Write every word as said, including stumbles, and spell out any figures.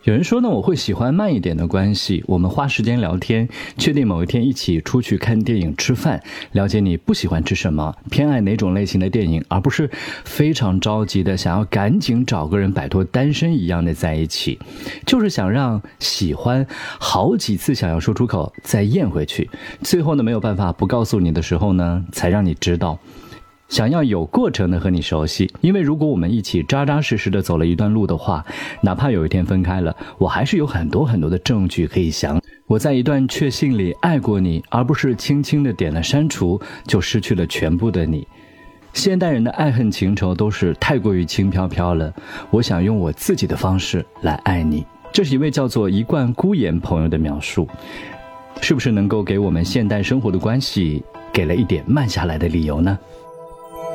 有人说呢，我会喜欢慢一点的关系，我们花时间聊天，确定某一天一起出去看电影吃饭，了解你不喜欢吃什么，偏爱哪种类型的电影，而不是非常着急的想要赶紧找个人摆脱单身一样的在一起，就是想让喜欢好几次想要说出口再咽回去，最后呢没有办法不告诉你的时候呢才让你知道，想要有过程的和你熟悉。因为如果我们一起扎扎实实的走了一段路的话，哪怕有一天分开了，我还是有很多很多的证据可以想我在一段确信里爱过你，而不是轻轻的点了删除就失去了全部的你。现代人的爱恨情仇都是太过于轻飘飘了，我想用我自己的方式来爱你。这是一位叫做一贯孤言朋友的描述，是不是能够给我们现代生活的关系给了一点慢下来的理由呢？